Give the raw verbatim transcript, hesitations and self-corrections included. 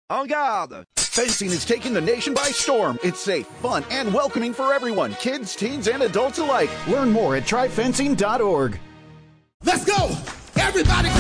En garde! Fencing is taking the nation by storm. It's safe, fun, and welcoming for everyone, kids, teens, and adults alike. Learn more at try fencing dot org. Let's go! Everybody